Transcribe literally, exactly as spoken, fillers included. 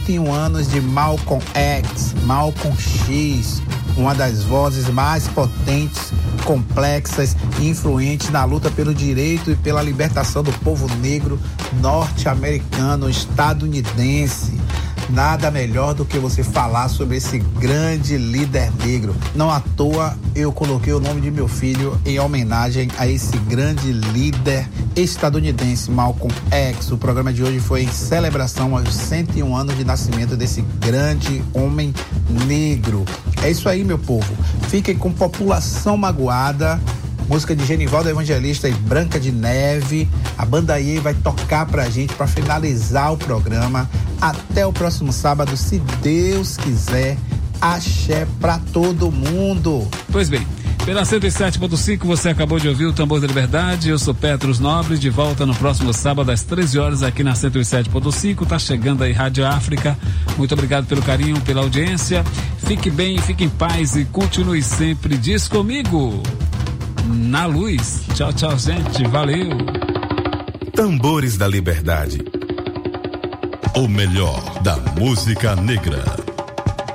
cento e um anos de Malcolm X, Malcolm X, uma das vozes mais potentes, complexas e influentes na luta pelo direito e pela libertação do povo negro norte-americano, estadunidense. Nada melhor do que você falar sobre esse grande líder negro. Não à toa eu coloquei o nome de meu filho em homenagem a esse grande líder estadunidense, Malcolm X. O programa de hoje foi em celebração aos cento e um anos de nascimento desse grande homem negro. É isso aí, meu povo. Fiquem com População Magoada, música de Genivaldo Evangelista e Branca de Neve. A banda I E vai tocar pra gente para finalizar o programa. Até o próximo sábado, se Deus quiser. Axé pra todo mundo. Pois bem, pela cento e sete ponto cinco você acabou de ouvir o Tambor da Liberdade. Eu sou Petros Nobre, de volta no próximo sábado às treze horas aqui na cento e sete ponto cinco. Tá chegando aí Rádio África. Muito obrigado pelo carinho, pela audiência. Fique bem, fique em paz e continue sempre. Diz comigo, na luz. Tchau, tchau, gente. Valeu. Tambores da Liberdade. O melhor da música negra.